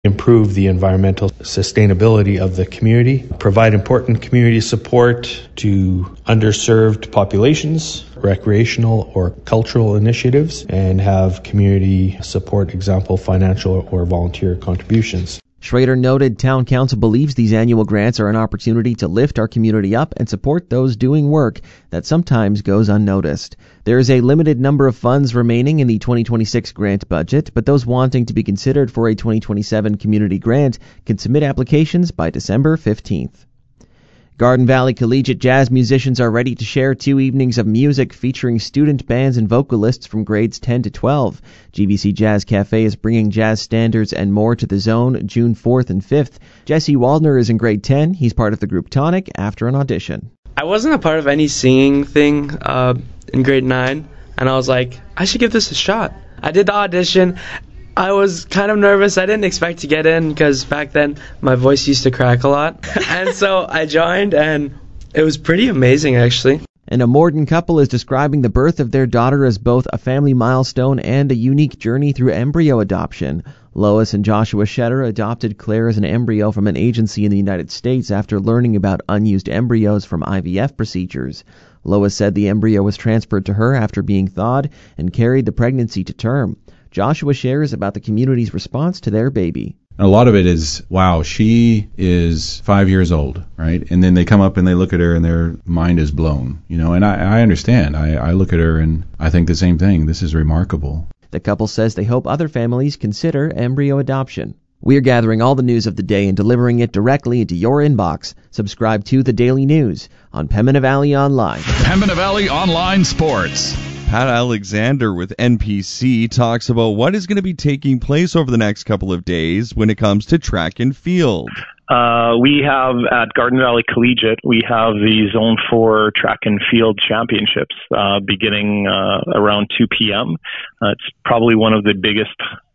improve the environmental sustainability of the community, provide important community support to underserved populations, recreational or cultural initiatives, and have community support, example, financial or volunteer contributions. Schrader noted Town Council believes these annual grants are an opportunity to lift our community up and support those doing work that sometimes goes unnoticed. There is a limited number of funds remaining in the 2026 grant budget, but those wanting to be considered for a 2027 community grant can submit applications by December 15th. Garden Valley Collegiate jazz musicians are ready to share 2 evenings of music featuring student bands and vocalists from grades 10 to 12. GVC Jazz Cafe is bringing jazz standards and more to the zone June 4th and 5th. Jesse Waldner is in grade 10. He's part of the group Tonic after an audition. I wasn't a part of any singing thing in grade 9, and I was like, I should give this a shot. I did the audition. I was kind of nervous. I didn't expect to get in because back then my voice used to crack a lot. And so I joined, and it was pretty amazing, actually. And a Morden couple is describing the birth of their daughter as both a family milestone and a unique journey through embryo adoption. Lois and Joshua Shetter adopted Claire as an embryo from an agency in the United States after learning about unused embryos from IVF procedures. Lois said the embryo was transferred to her after being thawed and carried the pregnancy to term. Joshua shares about the community's response to their baby. A lot of it is, wow, she is 5 years old, right? And then they come up and they look at her and their mind is blown, and I understand. I look at her and I think the same thing. This is remarkable. The couple says they hope other families consider embryo adoption. We are gathering all the news of the day and delivering it directly into your inbox. Subscribe to The Daily News on Pembina Valley Online. Pembina Valley Online Sports. Pat Alexander with NPC talks about what is going to be taking place over the next couple of days when it comes to track and field. We have at Garden Valley Collegiate, we have the Zone 4 Track and Field Championships beginning around 2 p.m. It's probably one of the biggest,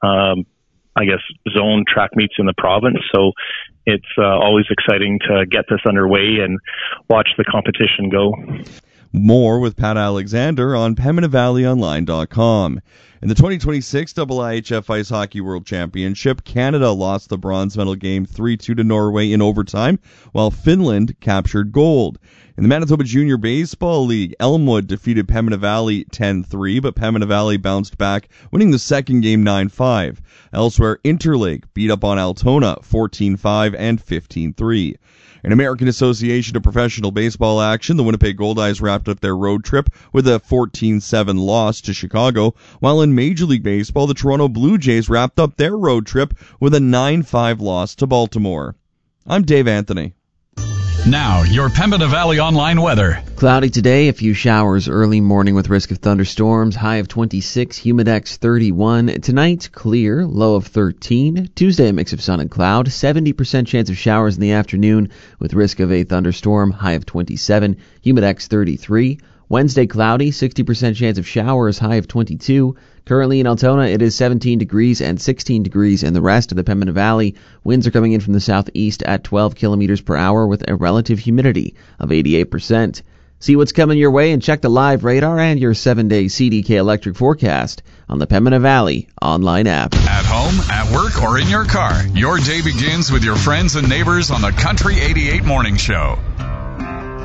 zone track meets in the province. So it's always exciting to get this underway and watch the competition go. More with Pat Alexander on PembinaValleyOnline.com. In the 2026 IIHF Ice Hockey World Championship, Canada lost the bronze medal game 3-2 to Norway in overtime, while Finland captured gold. In the Manitoba Junior Baseball League, Elmwood defeated Pembina Valley 10-3, but Pembina Valley bounced back, winning the second game 9-5. Elsewhere, Interlake beat up on Altona 14-5 and 15-3. In American Association of Professional Baseball action, the Winnipeg Goldeyes wrapped up their road trip with a 14-7 loss to Chicago, while in Major League Baseball, the Toronto Blue Jays wrapped up their road trip with a 9-5 loss to Baltimore. I'm Dave Anthony. Now, your Pembina Valley Online weather. Cloudy today, a few showers early morning with risk of thunderstorms, high of 26, humidex 31. Tonight, clear, low of 13. Tuesday, a mix of sun and cloud, 70% chance of showers in the afternoon with risk of a thunderstorm, high of 27, humidex 33. Wednesday, cloudy, 60% chance of showers, high of 22. Currently in Altona, it is 17 degrees and 16 degrees in the rest of the Pembina Valley. Winds are coming in from the southeast at 12 kilometers per hour with a relative humidity of 88%. See what's coming your way and check the live radar and your 7-day CDK electric forecast on the Pembina Valley online app. At home, at work, or in your car, your day begins with your friends and neighbors on the Country 88 Morning Show.